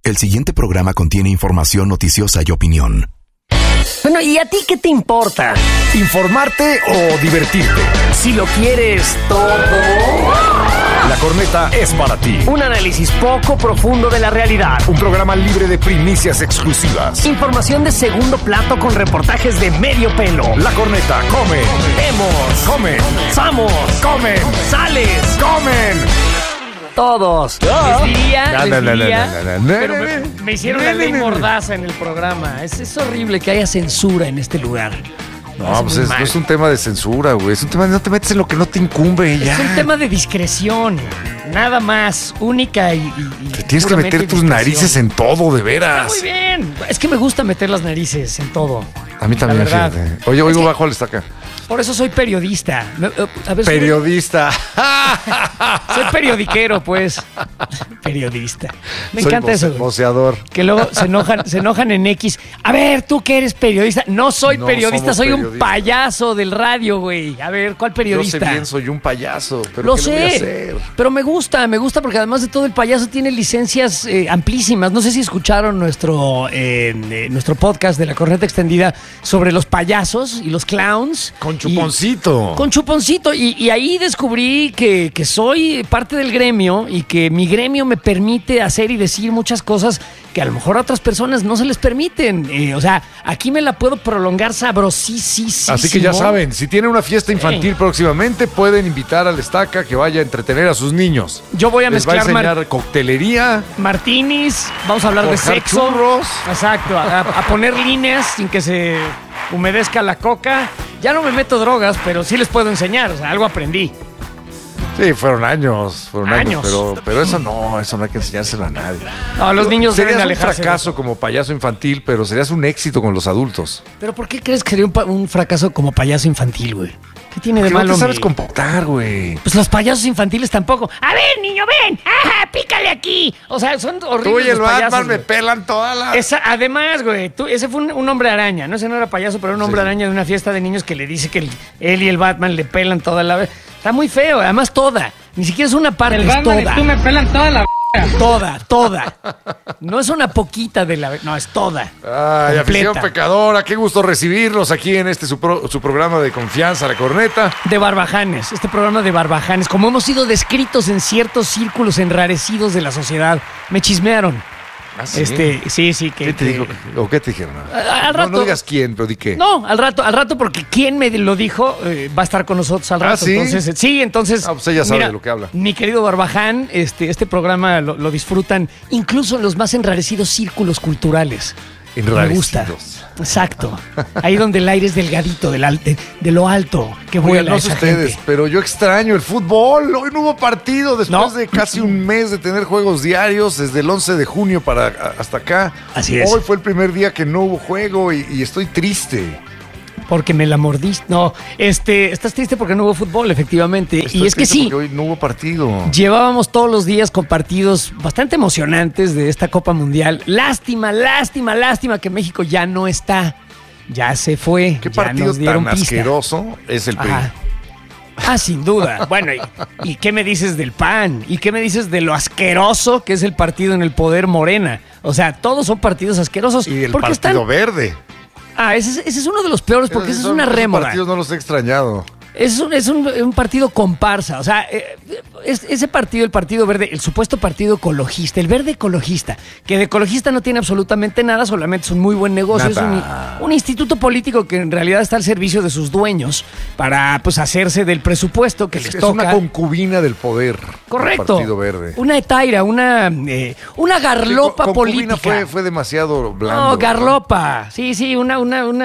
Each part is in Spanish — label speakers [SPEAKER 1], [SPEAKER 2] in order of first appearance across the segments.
[SPEAKER 1] El siguiente programa contiene información noticiosa y opinión.
[SPEAKER 2] Bueno, ¿y a ti qué te importa?
[SPEAKER 3] ¿Informarte o divertirte?
[SPEAKER 2] Si lo quieres todo.
[SPEAKER 3] La Corneta es para ti.
[SPEAKER 2] Un análisis poco profundo de la realidad.
[SPEAKER 3] Un programa libre de primicias exclusivas.
[SPEAKER 2] Información de segundo plato con reportajes de medio pelo.
[SPEAKER 3] La Corneta come.
[SPEAKER 2] Vemos.
[SPEAKER 3] Comen.
[SPEAKER 2] Vamos.
[SPEAKER 3] Comen.
[SPEAKER 2] Sales.
[SPEAKER 3] Comen.
[SPEAKER 2] Todos. Les diría, pero
[SPEAKER 3] No.
[SPEAKER 2] me hicieron la ley mordaza en el programa. Es horrible que haya censura en este lugar.
[SPEAKER 3] No, pues no es un tema de censura, güey. Es un tema de no te metes en lo que no te incumbe ya.
[SPEAKER 2] Es un tema de discreción. Nada más. Única y
[SPEAKER 3] te tienes que meter tus narices en todo, de veras.
[SPEAKER 2] Está muy bien. Es que me gusta meter las narices en todo.
[SPEAKER 3] A mí también, fíjate. Oye, oigo bajo al estaca.
[SPEAKER 2] Por eso soy periodista. A ver,
[SPEAKER 3] periodista.
[SPEAKER 2] Soy periodiquero, pues. Periodista. Me
[SPEAKER 3] Soy
[SPEAKER 2] encanta eso.
[SPEAKER 3] Voceador.
[SPEAKER 2] Que luego se enojan en X. A ver, tú que eres periodista. No soy periodista, soy un payaso del radio, güey. A ver, ¿cuál periodista?
[SPEAKER 3] Yo sé bien, soy un payaso. Pero
[SPEAKER 2] lo
[SPEAKER 3] ¿qué
[SPEAKER 2] sé,
[SPEAKER 3] le voy a hacer?
[SPEAKER 2] pero me gusta porque además de todo el payaso tiene licencias amplísimas. No sé si escucharon nuestro podcast de La Corneta Extendida sobre los payasos y los clowns.
[SPEAKER 3] Con chuponcito.
[SPEAKER 2] Con chuponcito. Y ahí descubrí que soy parte del gremio y que mi gremio me permite hacer y decir muchas cosas que a lo mejor a otras personas no se les permiten. O sea, aquí me la puedo prolongar sabrosísimo.
[SPEAKER 3] Así que ya saben, si tienen una fiesta infantil próximamente, pueden invitar al Estaca que vaya a entretener a sus niños.
[SPEAKER 2] Yo voy a mezclar
[SPEAKER 3] va a enseñar coctelería,
[SPEAKER 2] martinis, vamos a hablar de sexo.
[SPEAKER 3] Churros.
[SPEAKER 2] Exacto, a poner líneas sin que se humedezca la coca. Ya no me meto drogas, pero sí les puedo enseñar, o sea, algo aprendí.
[SPEAKER 3] Sí, fueron años, pero eso no hay que enseñárselo a nadie.
[SPEAKER 2] No, los niños deben
[SPEAKER 3] serías
[SPEAKER 2] alejarse.
[SPEAKER 3] Un fracaso como payaso infantil, pero serías un éxito con los adultos.
[SPEAKER 2] ¿Pero por qué crees que sería un fracaso como payaso infantil, güey? ¿Qué tiene de
[SPEAKER 3] malo? No te sabes
[SPEAKER 2] hombre?
[SPEAKER 3] comportar, güey.
[SPEAKER 2] Pues los payasos infantiles tampoco. A ver, niño, ven. ¡Ajá, pícale aquí! O sea, son horribles.
[SPEAKER 3] Tú y el
[SPEAKER 2] los payasos,
[SPEAKER 3] Batman me pelan toda la...
[SPEAKER 2] Además, güey, ese fue un hombre araña. No, ese no era payaso, pero un hombre araña de una fiesta de niños que le dice que él y el Batman le pelan toda la... Está muy feo, además toda. Ni siquiera es una parte,
[SPEAKER 4] el
[SPEAKER 2] es
[SPEAKER 4] Batman
[SPEAKER 2] toda.
[SPEAKER 4] Y tú me pelan toda la...
[SPEAKER 2] Toda. No es una poquita de la... No, es toda.
[SPEAKER 3] Ay, afición pecadora, qué gusto recibirlos aquí en su programa de confianza, La Corneta.
[SPEAKER 2] De Barbajanes, este programa de Barbajanes. Como hemos sido descritos en ciertos círculos enrarecidos de la sociedad. Me chismearon.
[SPEAKER 3] ¿Ah, sí?
[SPEAKER 2] Sí.
[SPEAKER 3] ¿Qué te dijo? ¿O qué te dijeron?
[SPEAKER 2] Al rato,
[SPEAKER 3] no digas quién, pero di qué.
[SPEAKER 2] No, al rato, porque quien me lo dijo va a estar con nosotros al rato.
[SPEAKER 3] ¿Ah, sí?
[SPEAKER 2] Entonces.
[SPEAKER 3] Pues ella sabe de lo que habla.
[SPEAKER 2] Mi querido Barbaján, este programa lo disfrutan incluso en los más enrarecidos círculos culturales. Me gusta. Exacto. Ahí donde el aire es delgadito, de lo alto que vuela.
[SPEAKER 3] No sé ustedes, pero yo extraño el fútbol. Hoy no hubo partido después de casi un mes de tener juegos diarios, desde el 11 de junio hasta acá.
[SPEAKER 2] Así es.
[SPEAKER 3] Hoy fue el primer día que no hubo juego y estoy triste.
[SPEAKER 2] Porque me la mordiste. No, estás triste porque no hubo fútbol, efectivamente.
[SPEAKER 3] Estoy
[SPEAKER 2] y es que sí.
[SPEAKER 3] Porque hoy no hubo partido.
[SPEAKER 2] Llevábamos todos los días con partidos bastante emocionantes de esta Copa Mundial. Lástima que México ya no está. Ya se fue.
[SPEAKER 3] ¿Qué partido tan asqueroso es el PRI?
[SPEAKER 2] Sin duda. Bueno, ¿y qué me dices del PAN? ¿Y qué me dices de lo asqueroso que es el partido en el poder Morena? O sea, todos son partidos asquerosos.
[SPEAKER 3] Y el Partido Verde.
[SPEAKER 2] Ese es uno de los peores porque ese es una rémora.
[SPEAKER 3] Esos partidos no los he extrañado.
[SPEAKER 2] Es un partido comparsa. O sea, ese partido, el Partido Verde, el supuesto partido ecologista, el verde ecologista, que de ecologista no tiene absolutamente nada, solamente es un muy buen negocio. Nada. Es un instituto político que en realidad está al servicio de sus dueños para pues hacerse del presupuesto que les toca.
[SPEAKER 3] Es una concubina del poder.
[SPEAKER 2] Correcto.
[SPEAKER 3] El Partido Verde.
[SPEAKER 2] Una etaira, una garlopa política.
[SPEAKER 3] Fue demasiado blando.
[SPEAKER 2] No, garlopa. ¿No? Sí, una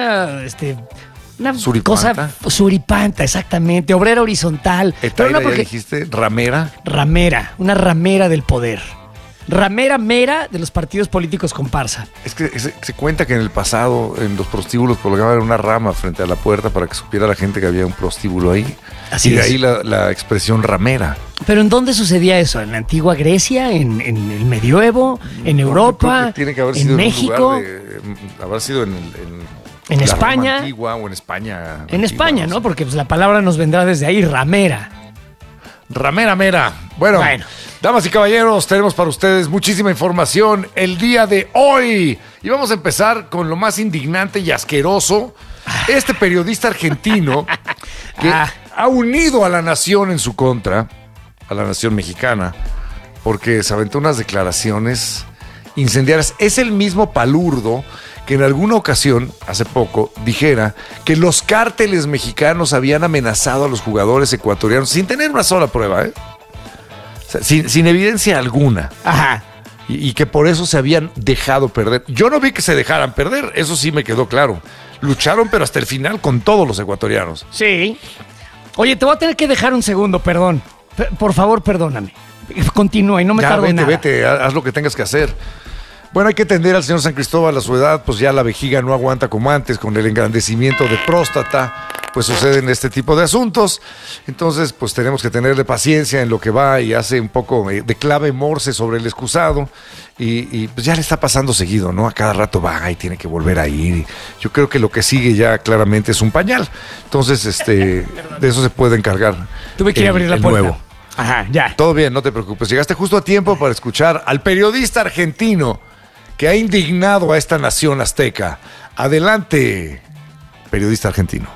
[SPEAKER 3] suripanta.
[SPEAKER 2] Cosa suripanta, exactamente. Obrera horizontal.
[SPEAKER 3] ¿Etaira ya dijiste? ¿Ramera?
[SPEAKER 2] Ramera, una ramera del poder. Ramera mera de los partidos políticos comparsa.
[SPEAKER 3] Es que se cuenta que en el pasado en los prostíbulos colgaban una rama frente a la puerta para que supiera la gente que había un prostíbulo ahí.
[SPEAKER 2] Así
[SPEAKER 3] y de
[SPEAKER 2] es.
[SPEAKER 3] ahí la expresión ramera.
[SPEAKER 2] ¿Pero en dónde sucedía eso? ¿En la antigua Grecia? ¿En el medioevo? ¿En Europa?
[SPEAKER 3] Tiene que haber
[SPEAKER 2] ¿En
[SPEAKER 3] sido
[SPEAKER 2] México?
[SPEAKER 3] Habrá sido en
[SPEAKER 2] España.
[SPEAKER 3] Roma antigua o en España.
[SPEAKER 2] En España, ¿no? Porque pues, la palabra nos vendrá desde ahí, ramera.
[SPEAKER 3] Ramera mera. Bueno, Damas y caballeros, tenemos para ustedes muchísima información el día de hoy. Y vamos a empezar con lo más indignante y asqueroso. Este periodista argentino que ha unido a la nación en su contra, a la nación mexicana, porque se aventó unas declaraciones incendiarias. Es el mismo palurdo que en alguna ocasión, hace poco, dijera que los cárteles mexicanos habían amenazado a los jugadores ecuatorianos sin tener una sola prueba, ¿eh? O sea, sin evidencia alguna.
[SPEAKER 2] Ajá.
[SPEAKER 3] Y que por eso se habían dejado perder. Yo no vi que se dejaran perder, eso sí me quedó claro. Lucharon, pero hasta el final con todos los ecuatorianos.
[SPEAKER 2] Sí. Oye, te voy a tener que dejar un segundo, perdón. Por favor, perdóname. Continúa y no me tardo nada.
[SPEAKER 3] Vete, haz lo que tengas que hacer. Bueno, hay que atender al señor San Cristóbal. A su edad, pues ya la vejiga no aguanta como antes. Con el engrandecimiento de próstata, pues suceden este tipo de asuntos. Entonces, pues tenemos que tenerle paciencia en lo que va y hace un poco de clave morse sobre el excusado. Y pues ya le está pasando seguido, ¿no? A cada rato va y tiene que volver a ir. Yo creo que lo que sigue ya claramente es un pañal. Entonces, de eso se puede encargar.
[SPEAKER 2] Tuve que ir a abrir la puerta.
[SPEAKER 3] Nuevo.
[SPEAKER 2] Ajá, ya.
[SPEAKER 3] Todo bien, no te preocupes. Llegaste justo a tiempo para escuchar al periodista argentino que ha indignado a esta nación azteca. Adelante, periodista argentino.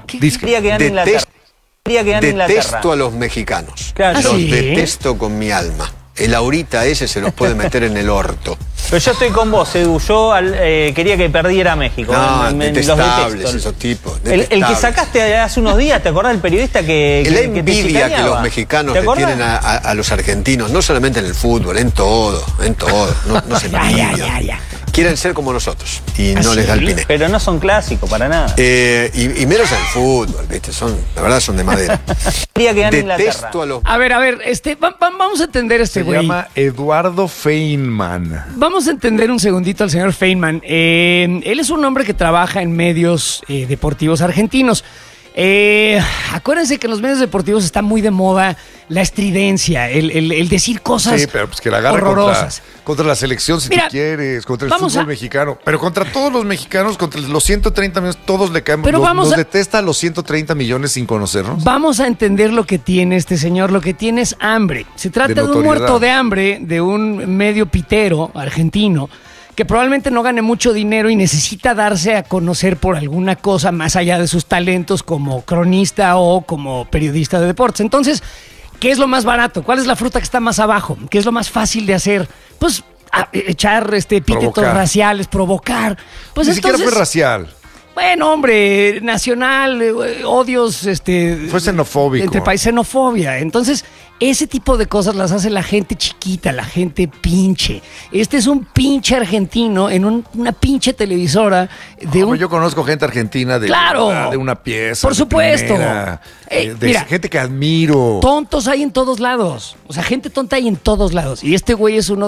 [SPEAKER 4] Detesto a los mexicanos.
[SPEAKER 2] Claro.
[SPEAKER 4] Los
[SPEAKER 2] ¿Sí?
[SPEAKER 4] detesto con mi alma. El ahorita ese se los puede meter en el orto.
[SPEAKER 5] Pero yo estoy con vos, Edu. Yo quería que perdiera México.
[SPEAKER 4] No,
[SPEAKER 5] los
[SPEAKER 4] detestables
[SPEAKER 5] detesto.
[SPEAKER 4] esos tipos.
[SPEAKER 5] El que sacaste hace unos días, ¿te acordás del periodista que
[SPEAKER 4] La
[SPEAKER 5] te
[SPEAKER 4] envidia que
[SPEAKER 5] chicaneaba?
[SPEAKER 4] los mexicanos
[SPEAKER 5] ¿Te
[SPEAKER 4] le
[SPEAKER 5] acordás?
[SPEAKER 4] tienen a los argentinos, no solamente en el fútbol, en todo. No se envidian.
[SPEAKER 2] Ya.
[SPEAKER 4] Quieren ser como nosotros y no les da el piné.
[SPEAKER 5] Pero no son clásicos para nada.
[SPEAKER 4] Y menos en el fútbol, ¿viste? La verdad son de madera.
[SPEAKER 5] Quería que gane Inglaterra.
[SPEAKER 4] Detesto a los...
[SPEAKER 2] A ver, vamos a entender este
[SPEAKER 3] Se
[SPEAKER 2] güey.
[SPEAKER 3] llama Eduardo Feynman.
[SPEAKER 2] Vamos a entender un segundito al señor Feynman. Él es un hombre que trabaja en medios deportivos argentinos. Acuérdense que en los medios deportivos está muy de moda la estridencia, el decir cosas
[SPEAKER 3] Sí, pero pues que la agarre
[SPEAKER 2] horrorosas.
[SPEAKER 3] contra la selección si
[SPEAKER 2] Mira,
[SPEAKER 3] tú quieres, contra el
[SPEAKER 2] vamos
[SPEAKER 3] fútbol
[SPEAKER 2] a-
[SPEAKER 3] mexicano. Pero contra todos los mexicanos, contra los 130 millones, todos le caemos.
[SPEAKER 2] Pero vamos
[SPEAKER 3] Los
[SPEAKER 2] a-
[SPEAKER 3] detesta a los 130 millones sin conocernos.
[SPEAKER 2] Vamos a entender lo que tiene este señor. Lo que tiene es hambre. Se trata de un
[SPEAKER 3] notoriedad.
[SPEAKER 2] muerto de hambre, de un medio pitero argentino que probablemente no gane mucho dinero y necesita darse a conocer por alguna cosa más allá de sus talentos como cronista o como periodista de deportes. Entonces, ¿qué es lo más barato? ¿Cuál es la fruta que está más abajo? ¿Qué es lo más fácil de hacer? Pues echar epítetos
[SPEAKER 3] Provocar.
[SPEAKER 2] raciales, provocar. Pues
[SPEAKER 3] Ni
[SPEAKER 2] entonces,
[SPEAKER 3] siquiera fue racial.
[SPEAKER 2] bueno, hombre, nacional, odios,
[SPEAKER 3] Fue xenofóbico.
[SPEAKER 2] entre países, xenofobia. Entonces, ese tipo de cosas las hace la gente chiquita, la gente pinche. Este es un pinche argentino en una pinche televisora de
[SPEAKER 3] Yo conozco gente argentina de,
[SPEAKER 2] Claro.
[SPEAKER 3] de una pieza.
[SPEAKER 2] Por
[SPEAKER 3] de
[SPEAKER 2] supuesto.
[SPEAKER 3] primera, de
[SPEAKER 2] Mira,
[SPEAKER 3] gente que admiro.
[SPEAKER 2] tontos hay en todos lados. O sea, gente tonta hay en todos lados. Y este güey es uno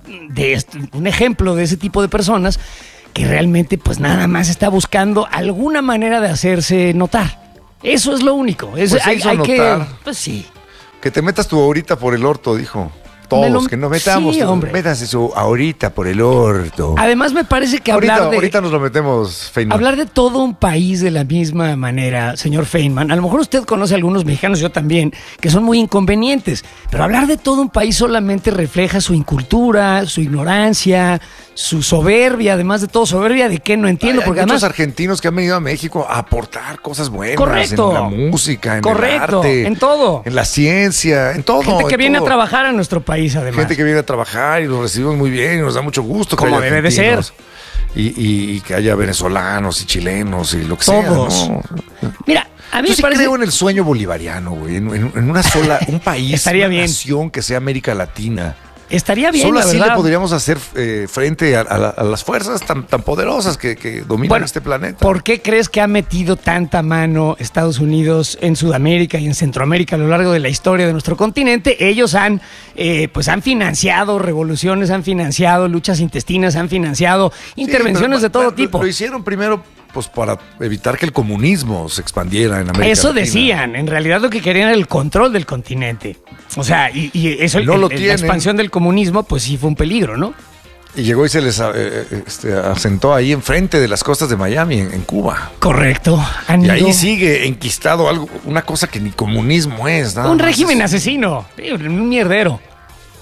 [SPEAKER 2] un ejemplo de ese tipo de personas que realmente pues nada más está buscando alguna manera de hacerse notar. Eso es lo único.
[SPEAKER 3] Pues se hizo notar.
[SPEAKER 2] Pues sí.
[SPEAKER 3] Que te metas tú ahorita por el orto, dijo.
[SPEAKER 2] Me
[SPEAKER 3] Todos,
[SPEAKER 2] lo-
[SPEAKER 3] que nos metamos.
[SPEAKER 2] Sí, hombre.
[SPEAKER 3] Métanse eso ahorita por el orto.
[SPEAKER 2] Además me parece que
[SPEAKER 3] Ahorita nos lo metemos, Feynman.
[SPEAKER 2] hablar de todo un país de la misma manera, señor Feynman, a lo mejor usted conoce a algunos mexicanos, yo también, que son muy inconvenientes, pero hablar de todo un país solamente refleja su incultura, su ignorancia, su soberbia, además de todo, soberbia de qué no entiendo,
[SPEAKER 3] Hay
[SPEAKER 2] porque
[SPEAKER 3] muchos
[SPEAKER 2] además...
[SPEAKER 3] argentinos que han venido a México a aportar cosas buenas.
[SPEAKER 2] Correcto.
[SPEAKER 3] En la música, en
[SPEAKER 2] Correcto,
[SPEAKER 3] el arte.
[SPEAKER 2] en todo.
[SPEAKER 3] En la ciencia, en todo.
[SPEAKER 2] Gente que
[SPEAKER 3] en
[SPEAKER 2] viene a
[SPEAKER 3] todo.
[SPEAKER 2] trabajar a nuestro país, además.
[SPEAKER 3] Gente que viene a trabajar y los recibimos muy bien y nos da mucho gusto. que
[SPEAKER 2] Como
[SPEAKER 3] haya
[SPEAKER 2] debe de
[SPEAKER 3] argentinos. Y que haya venezolanos y chilenos y lo que
[SPEAKER 2] Todos.
[SPEAKER 3] sea. ¿no?
[SPEAKER 2] Mira, a mí
[SPEAKER 3] Yo
[SPEAKER 2] me
[SPEAKER 3] sí
[SPEAKER 2] parece...
[SPEAKER 3] creo en el sueño bolivariano, güey. En una sola, un país,
[SPEAKER 2] Estaría
[SPEAKER 3] una
[SPEAKER 2] bien.
[SPEAKER 3] nación que sea América Latina.
[SPEAKER 2] Estaría bien,
[SPEAKER 3] Solo
[SPEAKER 2] la
[SPEAKER 3] así
[SPEAKER 2] verdad.
[SPEAKER 3] le podríamos hacer frente a las fuerzas tan poderosas que dominan
[SPEAKER 2] Bueno,
[SPEAKER 3] este planeta.
[SPEAKER 2] ¿por qué crees que ha metido tanta mano Estados Unidos en Sudamérica y en Centroamérica a lo largo de la historia de nuestro continente? Ellos han financiado revoluciones, han financiado luchas intestinas, han financiado intervenciones
[SPEAKER 3] Sí,
[SPEAKER 2] de
[SPEAKER 3] pero,
[SPEAKER 2] todo
[SPEAKER 3] bueno,
[SPEAKER 2] tipo.
[SPEAKER 3] Lo hicieron primero pues para evitar que el comunismo se expandiera en América
[SPEAKER 2] Eso
[SPEAKER 3] Latina.
[SPEAKER 2] decían. En realidad lo que querían era el control del continente. O sea, y eso,
[SPEAKER 3] No lo
[SPEAKER 2] la
[SPEAKER 3] tienen.
[SPEAKER 2] expansión del comunismo, pues sí fue un peligro, ¿no?
[SPEAKER 3] Y llegó y se les asentó ahí enfrente de las costas de Miami, en Cuba.
[SPEAKER 2] Correcto. Han
[SPEAKER 3] Y
[SPEAKER 2] ido-
[SPEAKER 3] ahí sigue enquistado algo, una cosa que ni comunismo es. nada
[SPEAKER 2] un
[SPEAKER 3] más
[SPEAKER 2] régimen
[SPEAKER 3] es-
[SPEAKER 2] asesino, un mierdero.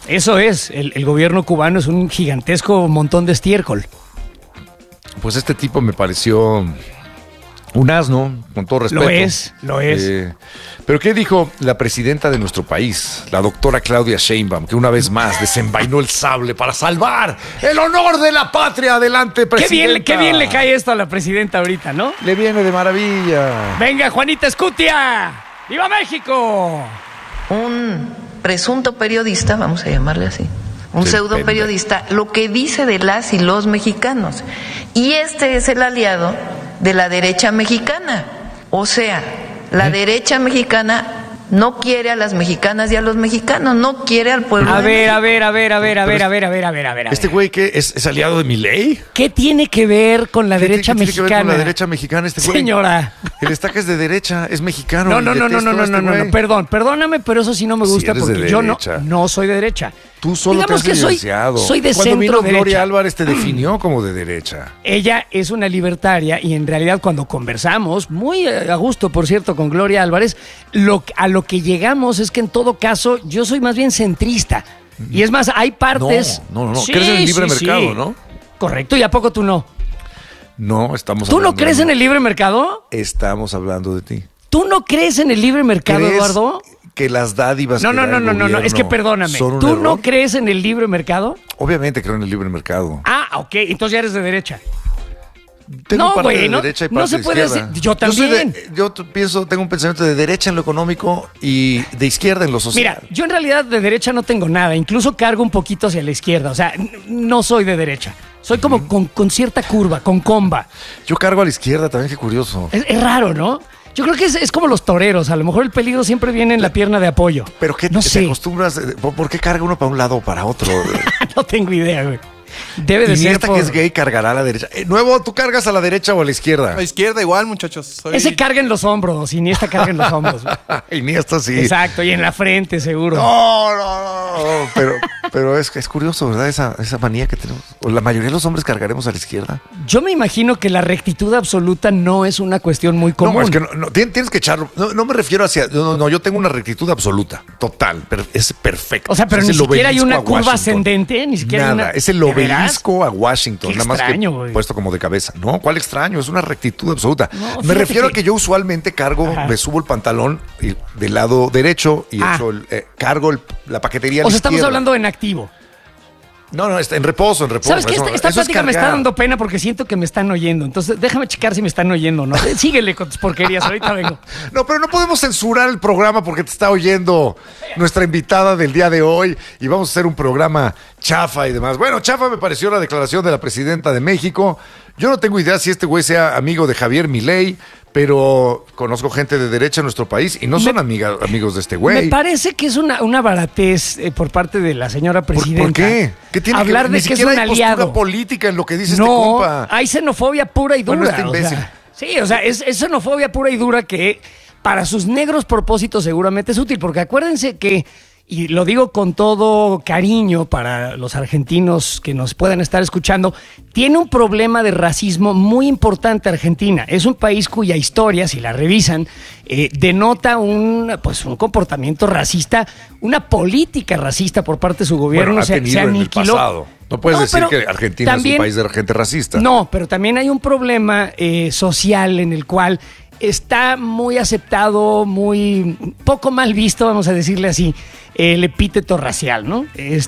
[SPEAKER 2] Eso es, el gobierno cubano es un gigantesco montón de estiércol.
[SPEAKER 3] Pues este tipo me pareció un asno, con todo respeto.
[SPEAKER 2] Lo es.
[SPEAKER 3] Pero ¿qué dijo la presidenta de nuestro país, la doctora Claudia Sheinbaum, que una vez más desenvainó el sable para salvar el honor de la patria? Adelante, presidenta.
[SPEAKER 2] Qué bien le cae esto a la presidenta ahorita, ¿no?
[SPEAKER 3] Le viene de maravilla.
[SPEAKER 2] Venga, Juanita Escutia. ¡Viva México!
[SPEAKER 6] Un presunto periodista, vamos a llamarle así, un pseudo periodista, lo que dice de las y los mexicanos. Y este es el aliado de la derecha mexicana. O sea, la derecha mexicana no quiere a las mexicanas y a los mexicanos, no quiere al pueblo.
[SPEAKER 2] A ver.
[SPEAKER 3] ¿Este güey qué es aliado de Milei?
[SPEAKER 2] ¿Qué tiene que ver con la derecha
[SPEAKER 3] ¿Qué tiene que ver
[SPEAKER 2] mexicana?
[SPEAKER 3] con la derecha mexicana este güey?
[SPEAKER 2] Señora.
[SPEAKER 3] El Estaca es de derecha, es mexicano.
[SPEAKER 2] No, perdóname, pero eso sí no me gusta
[SPEAKER 3] eres de
[SPEAKER 2] porque yo
[SPEAKER 3] derecha.
[SPEAKER 2] no soy de derecha.
[SPEAKER 3] Tú solo
[SPEAKER 2] Digamos
[SPEAKER 3] te has
[SPEAKER 2] que
[SPEAKER 3] divorciado.
[SPEAKER 2] soy de
[SPEAKER 3] Cuando vino
[SPEAKER 2] centro derecha.
[SPEAKER 3] Gloria Álvarez te definió como de derecha.
[SPEAKER 2] Ella es una libertaria y en realidad cuando conversamos, muy a gusto por cierto con Gloria Álvarez, a lo que llegamos es que en todo caso yo soy más bien centrista. Y es más, hay partes...
[SPEAKER 3] No.
[SPEAKER 2] Sí,
[SPEAKER 3] Crees en el libre mercado,
[SPEAKER 2] sí.
[SPEAKER 3] ¿no?
[SPEAKER 2] Correcto, ¿y a poco tú no?
[SPEAKER 3] No, estamos
[SPEAKER 2] ¿Tú
[SPEAKER 3] hablando...
[SPEAKER 2] no crees en el libre mercado?
[SPEAKER 3] Estamos hablando de ti.
[SPEAKER 2] ¿Tú no crees en el libre mercado,
[SPEAKER 3] ¿Crees
[SPEAKER 2] Eduardo?
[SPEAKER 3] que las dádivas
[SPEAKER 2] No,
[SPEAKER 3] que da el gobierno
[SPEAKER 2] es que perdóname.
[SPEAKER 3] son un
[SPEAKER 2] ¿Tú
[SPEAKER 3] error?
[SPEAKER 2] no crees en el libre mercado?
[SPEAKER 3] Obviamente creo en el libre mercado.
[SPEAKER 2] Ah, ok, entonces ya eres de derecha.
[SPEAKER 3] Tengo
[SPEAKER 2] No,
[SPEAKER 3] parte
[SPEAKER 2] güey,
[SPEAKER 3] de
[SPEAKER 2] no,
[SPEAKER 3] derecha y
[SPEAKER 2] no
[SPEAKER 3] parte
[SPEAKER 2] se
[SPEAKER 3] de
[SPEAKER 2] puede
[SPEAKER 3] izquierda.
[SPEAKER 2] decir- yo también.
[SPEAKER 3] Tengo un pensamiento de derecha en lo económico y de izquierda en lo social.
[SPEAKER 2] Mira, yo en realidad de derecha no tengo nada, incluso cargo un poquito hacia la izquierda, o sea, no soy de derecha. Soy como con cierta curva, con comba.
[SPEAKER 3] Yo cargo a la izquierda también, qué curioso.
[SPEAKER 2] Es raro, ¿no? Yo creo que es como los toreros, a lo mejor el peligro siempre viene en la pierna de apoyo.
[SPEAKER 3] Pero ¿qué
[SPEAKER 2] no
[SPEAKER 3] te
[SPEAKER 2] sé.
[SPEAKER 3] acostumbras? ¿Por qué carga uno para un lado o para otro?
[SPEAKER 2] No tengo idea, güey. Debe de
[SPEAKER 3] Y ni
[SPEAKER 2] ser
[SPEAKER 3] hasta
[SPEAKER 2] por...
[SPEAKER 3] que es gay cargará a la derecha. Nuevo, ¿tú cargas a la derecha o a la izquierda?
[SPEAKER 7] A la izquierda igual, muchachos.
[SPEAKER 2] Ese carga en los hombros, y ni esta carga en los hombros. Güey.
[SPEAKER 3] Y ni hasta sí.
[SPEAKER 2] Exacto, y en la frente, seguro.
[SPEAKER 3] No. Pero es curioso, ¿verdad? Esa manía que tenemos. O la mayoría de los hombres cargaremos a la izquierda.
[SPEAKER 2] Yo me imagino que la rectitud absoluta no es una cuestión muy común.
[SPEAKER 3] No, es que tienes que echarlo. No me refiero hacia. No, yo tengo una rectitud absoluta. Total. Es perfecto.
[SPEAKER 2] O sea, pero
[SPEAKER 3] Es
[SPEAKER 2] ni
[SPEAKER 3] el
[SPEAKER 2] siquiera hay
[SPEAKER 3] obelisco
[SPEAKER 2] una
[SPEAKER 3] a
[SPEAKER 2] curva
[SPEAKER 3] Washington.
[SPEAKER 2] ascendente, ni siquiera hay
[SPEAKER 3] Nada,
[SPEAKER 2] una...
[SPEAKER 3] es el
[SPEAKER 2] ¿De veras?
[SPEAKER 3] obelisco a Washington,
[SPEAKER 2] Qué
[SPEAKER 3] nada más
[SPEAKER 2] extraño,
[SPEAKER 3] que
[SPEAKER 2] güey.
[SPEAKER 3] puesto como de cabeza. No, ¿cuál extraño? Es una rectitud absoluta.
[SPEAKER 2] No,
[SPEAKER 3] me
[SPEAKER 2] fíjate
[SPEAKER 3] refiero a
[SPEAKER 2] que-
[SPEAKER 3] que yo usualmente cargo,
[SPEAKER 2] Ajá.
[SPEAKER 3] me subo el pantalón del lado derecho y cargo la paquetería a la
[SPEAKER 2] O sea, estamos
[SPEAKER 3] izquierda.
[SPEAKER 2] hablando en activo.
[SPEAKER 3] No, está en reposo.
[SPEAKER 2] ¿Sabes qué?
[SPEAKER 3] Eso-
[SPEAKER 2] Esta
[SPEAKER 3] eso es
[SPEAKER 2] plática me está
[SPEAKER 3] cargar.
[SPEAKER 2] dando pena porque siento que me están oyendo. Entonces, déjame checar si me están oyendo o no. Síguele con tus porquerías, ahorita vengo.
[SPEAKER 3] No, pero no podemos censurar el programa porque te está oyendo nuestra invitada del día de hoy y vamos a hacer un programa chafa y demás. Bueno, chafa me pareció la declaración de la presidenta de México. Yo no tengo idea si este güey sea amigo de Javier Milei, pero conozco gente de derecha en nuestro país y no son amigos de este
[SPEAKER 2] Me
[SPEAKER 3] güey.
[SPEAKER 2] parece que es una baratez por parte de la señora presidenta.
[SPEAKER 3] ¿Por qué? ¿Qué tiene
[SPEAKER 2] hablar
[SPEAKER 3] que ver?
[SPEAKER 2] de
[SPEAKER 3] Ni
[SPEAKER 2] que es
[SPEAKER 3] siquiera
[SPEAKER 2] un
[SPEAKER 3] hay postura
[SPEAKER 2] aliado.
[SPEAKER 3] política en lo que dice este
[SPEAKER 2] No,
[SPEAKER 3] compa.
[SPEAKER 2] hay xenofobia pura y dura.
[SPEAKER 3] Bueno, este
[SPEAKER 2] o
[SPEAKER 3] imbécil.
[SPEAKER 2] sea, sí, o sea, es xenofobia pura y dura que para sus negros propósitos seguramente es útil, porque acuérdense que, y lo digo con todo cariño para los argentinos que nos puedan estar escuchando, tiene un problema de racismo muy importante Argentina. Es un país cuya historia, si la revisan, denota un comportamiento racista, una política racista por parte de su gobierno.
[SPEAKER 3] Bueno, ha
[SPEAKER 2] se
[SPEAKER 3] tenido en el
[SPEAKER 2] aniquiló.
[SPEAKER 3] pasado. No puedes decir
[SPEAKER 2] pero
[SPEAKER 3] que Argentina
[SPEAKER 2] también-
[SPEAKER 3] es un país de gente racista.
[SPEAKER 2] No, pero también hay un problema social en el cual está muy aceptado, muy poco mal visto, vamos a decirle así, el epíteto racial, ¿no?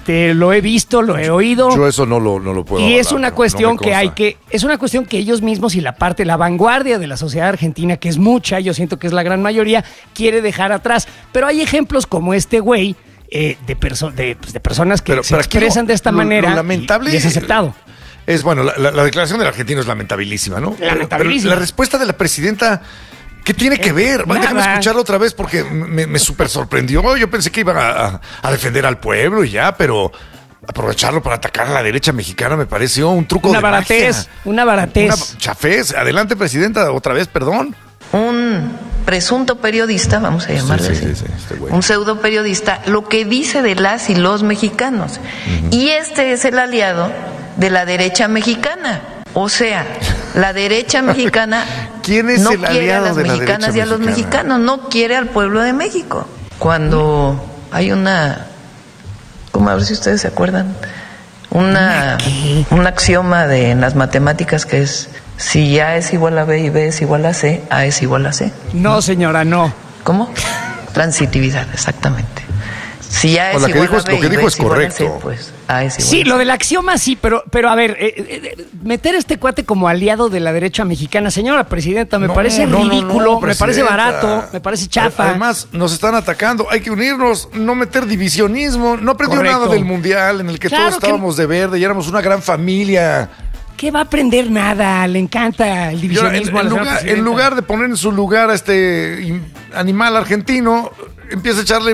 [SPEAKER 2] Lo he visto, lo he oído.
[SPEAKER 3] Yo eso no lo puedo
[SPEAKER 2] Y es
[SPEAKER 3] avalar,
[SPEAKER 2] una
[SPEAKER 3] no
[SPEAKER 2] cuestión
[SPEAKER 3] me
[SPEAKER 2] que hay
[SPEAKER 3] consta.
[SPEAKER 2] es una cuestión que ellos mismos y la vanguardia de la sociedad argentina, que es mucha, yo siento que es la gran mayoría, quiere dejar atrás. Pero hay ejemplos como este güey, de personas que
[SPEAKER 3] Pero
[SPEAKER 2] se
[SPEAKER 3] aquí
[SPEAKER 2] expresan de esta
[SPEAKER 3] lo
[SPEAKER 2] manera
[SPEAKER 3] lamentable
[SPEAKER 2] y es aceptado.
[SPEAKER 3] Es bueno, la declaración del argentino es lamentabilísima, ¿no?
[SPEAKER 2] Lamentabilísima.
[SPEAKER 3] Pero la respuesta de la presidenta, ¿qué tiene que ver?
[SPEAKER 2] Nada.
[SPEAKER 3] Déjame escucharlo otra vez porque me súper sorprendió. Yo pensé que iban a defender al pueblo y ya, pero aprovecharlo para atacar a la derecha mexicana me pareció un truco
[SPEAKER 2] Una
[SPEAKER 3] de
[SPEAKER 2] baratez,
[SPEAKER 3] magia.
[SPEAKER 2] una baratez.
[SPEAKER 3] Una chafez. Adelante, presidenta, otra vez, perdón.
[SPEAKER 6] Un presunto periodista, vamos a llamarle así,
[SPEAKER 3] este güey.
[SPEAKER 6] un pseudo periodista, lo que dice de las y los mexicanos. Y este es el aliado de la derecha mexicana. O sea, la derecha mexicana
[SPEAKER 3] ¿Quién es
[SPEAKER 6] no
[SPEAKER 3] el
[SPEAKER 6] quiere a
[SPEAKER 3] aliado
[SPEAKER 6] las
[SPEAKER 3] de la
[SPEAKER 6] mexicanas y
[SPEAKER 3] derecha
[SPEAKER 6] a los
[SPEAKER 3] mexicana?
[SPEAKER 6] mexicanos, no quiere al pueblo de México. Cuando hay una como a ver si ustedes se acuerdan, un axioma en las matemáticas que es: si A es igual a B y B es igual a C, A es igual a C.
[SPEAKER 2] No, señora, no.
[SPEAKER 6] ¿Cómo? Transitividad, exactamente. Si A es
[SPEAKER 3] Lo que
[SPEAKER 6] igual
[SPEAKER 3] dijo
[SPEAKER 6] a B y B
[SPEAKER 3] es
[SPEAKER 6] es igual a C,
[SPEAKER 3] correcto.
[SPEAKER 6] pues A es igual
[SPEAKER 2] Sí,
[SPEAKER 6] a C.
[SPEAKER 2] lo del axioma sí, pero a ver, meter a este cuate como aliado de la derecha mexicana, señora presidenta, me parece ridículo, me parece barato, me parece chafa.
[SPEAKER 3] Además, nos están atacando, hay que unirnos, no meter divisionismo. No aprendió
[SPEAKER 2] Correcto.
[SPEAKER 3] nada del Mundial en el que
[SPEAKER 2] Claro
[SPEAKER 3] todos estábamos de verde y éramos una gran familia.
[SPEAKER 2] ¿Qué va a aprender nada? Le encanta el
[SPEAKER 3] Y ahora,
[SPEAKER 2] divisionismo a la señora
[SPEAKER 3] en
[SPEAKER 2] presidenta.
[SPEAKER 3] lugar de poner en su lugar a este animal argentino, empieza a echarle,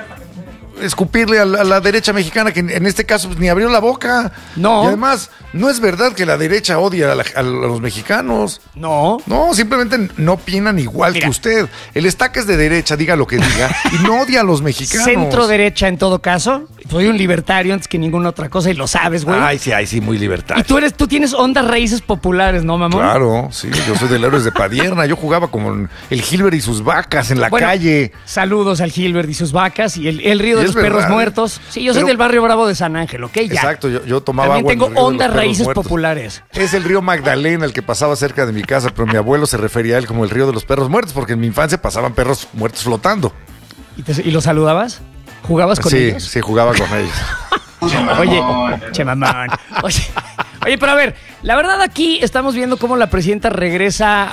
[SPEAKER 3] escupirle a la derecha mexicana, que en este caso pues, ni abrió la boca.
[SPEAKER 2] No.
[SPEAKER 3] Y además, no es verdad que la derecha odia a los mexicanos.
[SPEAKER 2] No.
[SPEAKER 3] No, simplemente no opinan igual
[SPEAKER 2] Mira.
[SPEAKER 3] que usted. El estaca es de derecha, diga lo que diga, y no odia a los mexicanos.
[SPEAKER 2] Centro derecha en todo caso. Soy un libertario antes que ninguna otra cosa y lo sabes, güey.
[SPEAKER 3] Ay, sí, muy libertario.
[SPEAKER 2] Y tú tienes ondas raíces populares, ¿no, mamón?
[SPEAKER 3] Claro, sí, yo soy del Héroes de Padierna. Yo jugaba como el Gilbert y sus vacas en la
[SPEAKER 2] Bueno,
[SPEAKER 3] calle.
[SPEAKER 2] Saludos al Gilbert y sus vacas y el río de
[SPEAKER 3] Y
[SPEAKER 2] los
[SPEAKER 3] es
[SPEAKER 2] perros
[SPEAKER 3] verdad,
[SPEAKER 2] muertos. Sí, yo soy
[SPEAKER 3] pero-
[SPEAKER 2] del barrio Bravo de San Ángel, ¿ok? Ya.
[SPEAKER 3] Exacto, yo tomaba
[SPEAKER 2] También
[SPEAKER 3] agua en
[SPEAKER 2] tengo
[SPEAKER 3] el río de los
[SPEAKER 2] ondas
[SPEAKER 3] perros
[SPEAKER 2] raíces
[SPEAKER 3] muertos.
[SPEAKER 2] populares.
[SPEAKER 3] Es el río Magdalena el que pasaba cerca de mi casa, pero mi abuelo se refería a él como el río de los perros muertos, porque en mi infancia pasaban perros muertos flotando.
[SPEAKER 2] ¿Y los saludabas? ¿Jugabas con ellos?
[SPEAKER 3] Sí, jugaba con ellos.
[SPEAKER 2] Oye, che mamón. Oye, pero a ver, la verdad aquí estamos viendo cómo la presidenta regresa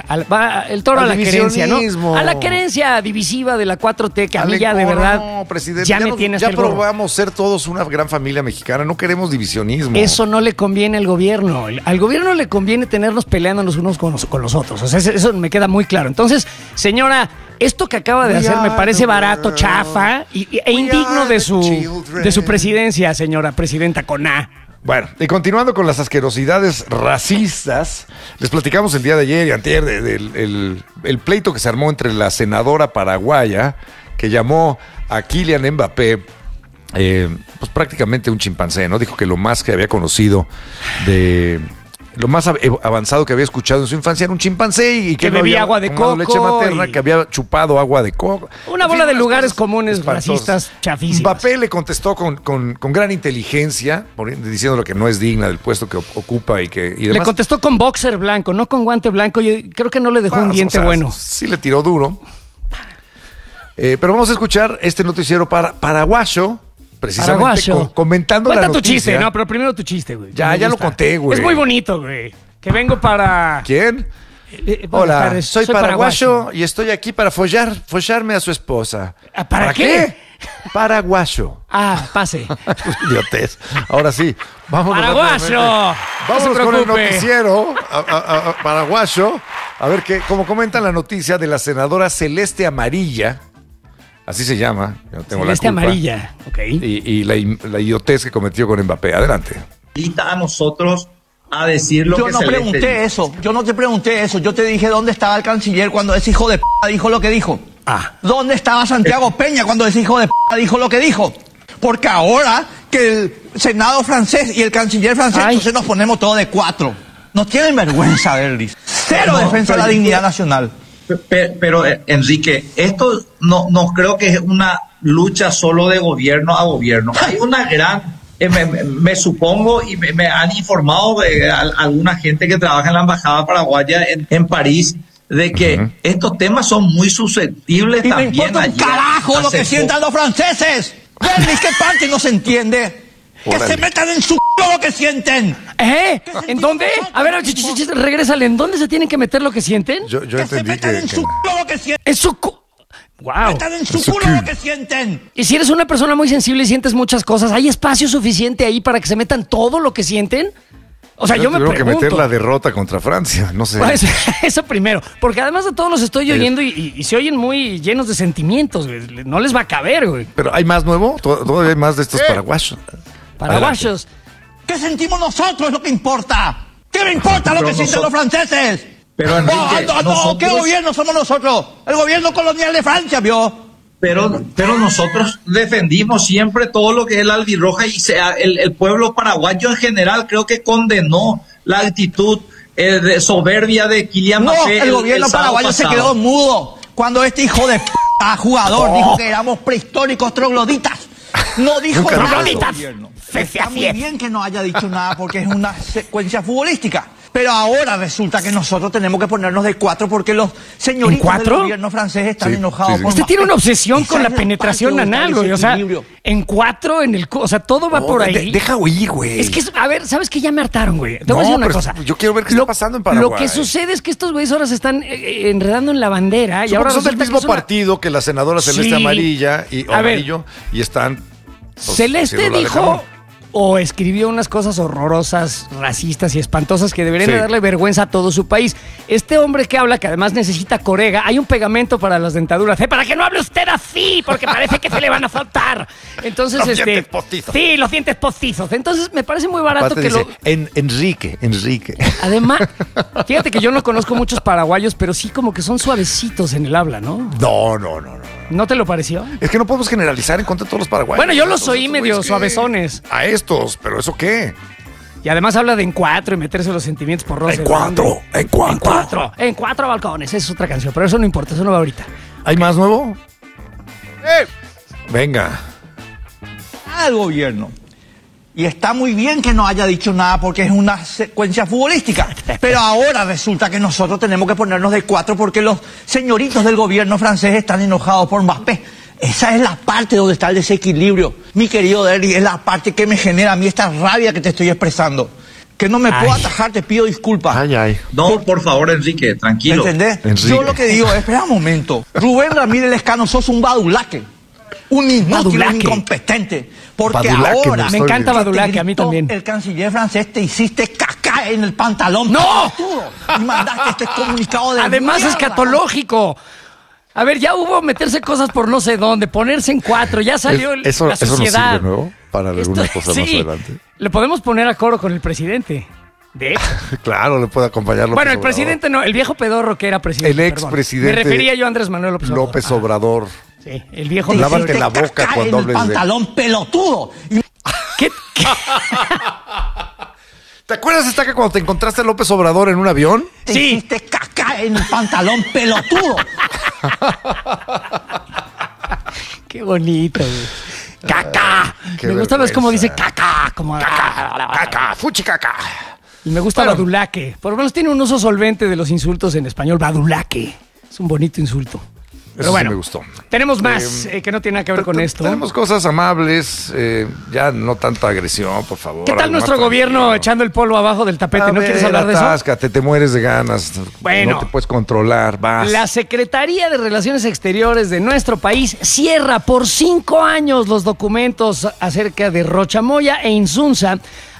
[SPEAKER 2] el toro
[SPEAKER 3] Al
[SPEAKER 2] a la querencia, ¿no?
[SPEAKER 3] divisionismo.
[SPEAKER 2] A la querencia divisiva de la 4T, que a mí
[SPEAKER 3] Ale,
[SPEAKER 2] ya de
[SPEAKER 3] ¿cómo
[SPEAKER 2] verdad
[SPEAKER 3] no, presidente?
[SPEAKER 2] ya me tiene hasta
[SPEAKER 3] ya
[SPEAKER 2] el gorro.
[SPEAKER 3] probamos ser todos una gran familia mexicana, no queremos divisionismo.
[SPEAKER 2] Eso no le conviene al gobierno. Al gobierno le conviene tenernos peleándonos unos con los otros. O sea, eso me queda muy claro. Entonces, señora, esto que acaba de hacer me parece barato, chafa e indigno de su presidencia, señora presidenta con A.
[SPEAKER 3] Bueno, y continuando con las asquerosidades racistas, les platicamos el día de ayer y antier el pleito que se armó entre la senadora paraguaya que llamó a Kylian Mbappé pues prácticamente un chimpancé, ¿no? Dijo que lo más que había conocido lo más avanzado que había escuchado en su infancia era un chimpancé y
[SPEAKER 2] Que
[SPEAKER 3] no
[SPEAKER 2] bebía
[SPEAKER 3] había
[SPEAKER 2] agua de
[SPEAKER 3] tomado
[SPEAKER 2] coco
[SPEAKER 3] leche materna,
[SPEAKER 2] y-
[SPEAKER 3] que había chupado agua de coco.
[SPEAKER 2] Una
[SPEAKER 3] En
[SPEAKER 2] bola de
[SPEAKER 3] unas
[SPEAKER 2] lugares
[SPEAKER 3] cosas
[SPEAKER 2] comunes
[SPEAKER 3] espantosas.
[SPEAKER 2] racistas chafísimas.
[SPEAKER 3] Mbappé le contestó con gran inteligencia, diciéndole que no es digna del puesto que ocupa y
[SPEAKER 2] Le
[SPEAKER 3] demás.
[SPEAKER 2] contestó con boxer blanco, no con guante blanco. Yo creo que no le dejó un
[SPEAKER 3] Bueno,
[SPEAKER 2] diente
[SPEAKER 3] o sea,
[SPEAKER 2] bueno.
[SPEAKER 3] Sí le tiró duro. Pero vamos a escuchar este noticiero paraguayo, precisamente
[SPEAKER 2] Paraguayo.
[SPEAKER 3] comentando
[SPEAKER 2] Cuenta
[SPEAKER 3] la
[SPEAKER 2] tu
[SPEAKER 3] noticia.
[SPEAKER 2] chiste, no, pero primero tu chiste, güey.
[SPEAKER 3] Ya,
[SPEAKER 2] Me
[SPEAKER 3] ya lo
[SPEAKER 2] gusta.
[SPEAKER 3] conté, güey.
[SPEAKER 2] Es muy bonito, güey. Que vengo para...
[SPEAKER 3] ¿Quién?
[SPEAKER 2] buenas
[SPEAKER 3] Hola,
[SPEAKER 2] tardes,
[SPEAKER 3] soy paraguayo y estoy aquí para follarme a su esposa.
[SPEAKER 2] ¿Para qué?
[SPEAKER 3] Paraguayo.
[SPEAKER 2] Ah, pase.
[SPEAKER 3] Idiotez. Ahora sí, vámonos.
[SPEAKER 2] ¡Paraguayo!
[SPEAKER 3] rápidamente. Vámonos
[SPEAKER 2] No se
[SPEAKER 3] con el
[SPEAKER 2] preocupe.
[SPEAKER 3] noticiero paraguayo. A ver cómo comenta la noticia de la senadora Celeste Amarilla. Así se llama. Yo no tengo
[SPEAKER 2] Celeste
[SPEAKER 3] la culpa.
[SPEAKER 2] amarilla, ok.
[SPEAKER 3] Y la idiotez que cometió con Mbappé. Adelante.
[SPEAKER 7] A nosotros a decir lo
[SPEAKER 8] Yo
[SPEAKER 7] que
[SPEAKER 8] no
[SPEAKER 7] Celeste
[SPEAKER 8] pregunté
[SPEAKER 7] dijo.
[SPEAKER 8] eso, yo no te pregunté eso, yo te dije dónde estaba el canciller cuando ese hijo de p dijo lo que dijo. ¿Dónde estaba Santiago Peña cuando ese hijo de p dijo lo que dijo? Porque ahora que el Senado francés y el canciller francés,
[SPEAKER 2] Ay.
[SPEAKER 8] entonces nos ponemos todos de cuatro. No tienen vergüenza, Berlis. Cero
[SPEAKER 7] No,
[SPEAKER 8] defensa de la
[SPEAKER 7] pero-
[SPEAKER 8] dignidad nacional.
[SPEAKER 7] Pero Enrique, esto no creo que es una lucha solo de gobierno a gobierno. Hay una gran, me supongo, y me han informado de alguna gente que trabaja en la embajada paraguaya en París, de que estos temas son muy susceptibles
[SPEAKER 8] Y me
[SPEAKER 7] también
[SPEAKER 8] importa un
[SPEAKER 7] allí
[SPEAKER 8] carajo
[SPEAKER 7] a
[SPEAKER 8] lo que
[SPEAKER 7] hacer-
[SPEAKER 8] sientan los franceses. Berlis, ¿qué parte no se entiende? Que
[SPEAKER 3] Órale.
[SPEAKER 8] se metan en su c*** lo que sienten.
[SPEAKER 2] ¿En dónde? A ver, regrésale. ¿En dónde se tienen que meter lo que sienten?
[SPEAKER 3] Yo
[SPEAKER 8] Que se
[SPEAKER 3] entendí
[SPEAKER 8] metan en
[SPEAKER 3] que
[SPEAKER 8] su c*** lo que sienten.
[SPEAKER 2] En su... ¡Wow!
[SPEAKER 8] Metan en su
[SPEAKER 3] su
[SPEAKER 8] culo
[SPEAKER 3] cul.
[SPEAKER 8] lo que sienten.
[SPEAKER 2] Y si eres una persona muy sensible y sientes muchas cosas, ¿hay espacio suficiente ahí para que se metan todo lo que sienten? O sea, yo me
[SPEAKER 3] tuvieron que
[SPEAKER 2] pregunto.
[SPEAKER 3] meter la derrota contra Francia. No sé.
[SPEAKER 2] Pues, eso primero. Porque además de todos los estoy oyendo y se oyen muy llenos de sentimientos, güey. No les va a caber, güey.
[SPEAKER 3] Pero hay más nuevo. Todavía hay más de estos paraguayos.
[SPEAKER 2] Paraguayos.
[SPEAKER 8] ¿Qué sentimos nosotros es lo que importa? ¿Qué me importa lo
[SPEAKER 7] Pero
[SPEAKER 8] que sienten los franceses?
[SPEAKER 7] Pero, Enrique,
[SPEAKER 8] no,
[SPEAKER 7] nosotros-
[SPEAKER 8] ¿qué gobierno somos nosotros? El gobierno colonial de Francia, ¿vio?
[SPEAKER 7] Pero nosotros defendimos siempre todo lo que es la albirroja y el pueblo paraguayo en general creo que condenó la actitud de soberbia de Kylian
[SPEAKER 8] No,
[SPEAKER 7] Mbappé.
[SPEAKER 8] el gobierno
[SPEAKER 7] sábado
[SPEAKER 8] paraguayo se
[SPEAKER 7] pasado.
[SPEAKER 8] quedó mudo cuando este hijo de p jugador dijo que éramos prehistóricos trogloditas. No dijo
[SPEAKER 3] Nunca
[SPEAKER 8] nada
[SPEAKER 3] dijo
[SPEAKER 8] del
[SPEAKER 3] eso.
[SPEAKER 8] gobierno. Está muy bien que no haya dicho nada porque es una secuencia futbolística. Pero ahora resulta que nosotros tenemos que ponernos de cuatro porque los señoritos
[SPEAKER 2] ¿En cuatro?
[SPEAKER 8] del gobierno francés están
[SPEAKER 3] Sí,
[SPEAKER 8] enojados.
[SPEAKER 3] sí, sí.
[SPEAKER 8] por
[SPEAKER 2] Usted
[SPEAKER 8] más
[SPEAKER 2] tiene una
[SPEAKER 8] pe-
[SPEAKER 2] obsesión
[SPEAKER 8] Esa
[SPEAKER 2] con la
[SPEAKER 8] es
[SPEAKER 2] penetración
[SPEAKER 8] parte donde está
[SPEAKER 2] anal,
[SPEAKER 8] el
[SPEAKER 2] güey. O sea,
[SPEAKER 8] desequilibrio.
[SPEAKER 2] en 4, en el... O sea, todo va por ahí.
[SPEAKER 3] Deja oír, güey.
[SPEAKER 2] Es que, a ver, ¿sabes qué? Ya me hartaron, güey. Te voy a
[SPEAKER 3] No,
[SPEAKER 2] decir una
[SPEAKER 3] pero
[SPEAKER 2] cosa.
[SPEAKER 3] yo quiero ver qué está pasando en Paraguay.
[SPEAKER 2] Lo que sucede es que estos güeyes ahora se están enredando en la bandera. Y ahora
[SPEAKER 3] son del
[SPEAKER 2] resulta que
[SPEAKER 3] mismo
[SPEAKER 2] es una-
[SPEAKER 3] partido que la senadora Celeste
[SPEAKER 2] Sí.
[SPEAKER 3] Amarilla y
[SPEAKER 2] A ver.
[SPEAKER 3] Amarillo y están pues,
[SPEAKER 2] Celeste
[SPEAKER 3] haciendo la de
[SPEAKER 2] dijo
[SPEAKER 3] jamón.
[SPEAKER 2] o escribió unas cosas horrorosas, racistas y espantosas que deberían
[SPEAKER 3] Sí.
[SPEAKER 2] de darle vergüenza a todo su país. Este hombre que habla, que además necesita corega, hay un pegamento para las dentaduras, para que no hable usted así, porque parece que se le van a faltar. Entonces,
[SPEAKER 3] Los dientes postizos.
[SPEAKER 2] Sí, los dientes postizos. Entonces, me parece muy barato
[SPEAKER 3] Aparte
[SPEAKER 2] que
[SPEAKER 3] dice,
[SPEAKER 2] lo...
[SPEAKER 3] Enrique.
[SPEAKER 2] Además, fíjate que yo no conozco muchos paraguayos, pero sí como que son suavecitos en el habla, ¿no?
[SPEAKER 3] No.
[SPEAKER 2] ¿No te lo pareció?
[SPEAKER 3] Es que no podemos generalizar en contra de todos los paraguayos.
[SPEAKER 2] Bueno, yo los
[SPEAKER 3] Estos
[SPEAKER 2] oí medio
[SPEAKER 3] güeyes que-
[SPEAKER 2] suavezones.
[SPEAKER 3] A estos, pero ¿eso qué?
[SPEAKER 2] Y además habla de en cuatro y meterse los sentimientos por
[SPEAKER 3] En cuatro.
[SPEAKER 2] En cuatro balcones. Esa es otra canción, pero eso no importa, eso no va ahorita.
[SPEAKER 3] ¿Hay más nuevo? Venga.
[SPEAKER 8] al gobierno. Y está muy bien que no haya dicho nada porque es una secuencia futbolística. Pero ahora resulta que nosotros tenemos que ponernos de cuatro porque los señoritos del gobierno francés están enojados por Mbappé. Esa es la parte donde está el desequilibrio. Mi querido Derry, es la parte que me genera a mí esta rabia que te estoy expresando. Que no me puedo atajar, te pido disculpas.
[SPEAKER 3] Ay.
[SPEAKER 7] No, por favor, Enrique, tranquilo.
[SPEAKER 8] ¿Entendés?
[SPEAKER 3] Enrique.
[SPEAKER 8] Yo lo que digo es, espera un momento. Rubén Ramírez Lescano, sos un badulaque. Un inútil,
[SPEAKER 2] Badulaque.
[SPEAKER 8] un incompetente. Porque
[SPEAKER 3] Badulaque,
[SPEAKER 8] ahora...
[SPEAKER 3] me
[SPEAKER 2] Me encanta
[SPEAKER 8] que te
[SPEAKER 2] Badulaque, a mí
[SPEAKER 8] gritó
[SPEAKER 2] también.
[SPEAKER 8] El canciller francés te hiciste caca en el pantalón.
[SPEAKER 2] ¡No!
[SPEAKER 8] pelotudo, y mandaste este comunicado de
[SPEAKER 2] Además,
[SPEAKER 8] mierda.
[SPEAKER 2] escatológico. A ver, ya hubo meterse cosas por no sé dónde, ponerse en cuatro, ya salió
[SPEAKER 3] Eso
[SPEAKER 2] la
[SPEAKER 3] no
[SPEAKER 2] sociedad.
[SPEAKER 3] sirve, ¿no? Para alguna cosa más adelante.
[SPEAKER 2] Le podemos poner a coro con el presidente. De hecho.
[SPEAKER 3] Claro, le puede acompañar López
[SPEAKER 2] Bueno, el
[SPEAKER 3] Obrador.
[SPEAKER 2] presidente no, el viejo pedorro que era presidente.
[SPEAKER 3] El
[SPEAKER 2] perdón.
[SPEAKER 3] expresidente
[SPEAKER 2] Me refería yo a Andrés Manuel López Obrador.
[SPEAKER 3] López Obrador.
[SPEAKER 2] Sí, el viejo.
[SPEAKER 8] Te
[SPEAKER 3] Lávate
[SPEAKER 8] hiciste
[SPEAKER 3] la boca
[SPEAKER 8] caca
[SPEAKER 3] cuando
[SPEAKER 8] en el
[SPEAKER 3] hables de-
[SPEAKER 8] pantalón, pelotudo. Y
[SPEAKER 2] ¿Qué?
[SPEAKER 3] ¿Te acuerdas, Estaca, cuando te encontraste a López Obrador en un avión?
[SPEAKER 8] te
[SPEAKER 2] Sí.
[SPEAKER 8] hiciste caca en el pantalón, pelotudo.
[SPEAKER 2] Qué bonito, güey. ¡Caca!
[SPEAKER 3] qué
[SPEAKER 2] Me gusta más como dice
[SPEAKER 3] vergüenza.
[SPEAKER 2] caca. Como
[SPEAKER 3] Caca, fuchi caca.
[SPEAKER 2] Y me gusta
[SPEAKER 3] Bueno.
[SPEAKER 2] badulaque. Por lo menos tiene un uso solvente de los insultos en español. Badulaque. Es un bonito insulto. Pero
[SPEAKER 3] Eso sí
[SPEAKER 2] bueno,
[SPEAKER 3] me gustó.
[SPEAKER 2] tenemos más que no tiene nada que ver con esto.
[SPEAKER 3] Tenemos cosas amables, ya no tanta agresión, por favor.
[SPEAKER 2] ¿Qué tal
[SPEAKER 3] algo
[SPEAKER 2] nuestro
[SPEAKER 3] más
[SPEAKER 2] gobierno
[SPEAKER 3] tranquilo.
[SPEAKER 2] echando el polvo abajo del tapete?
[SPEAKER 3] A
[SPEAKER 2] ¿No
[SPEAKER 3] ver,
[SPEAKER 2] quieres hablar de eso?
[SPEAKER 3] atáscate, te mueres de ganas.
[SPEAKER 2] Bueno.
[SPEAKER 3] No te puedes controlar, vas.
[SPEAKER 2] La Secretaría de Relaciones Exteriores de nuestro país cierra por 5 años los documentos acerca de Rocha Moya e Insunza,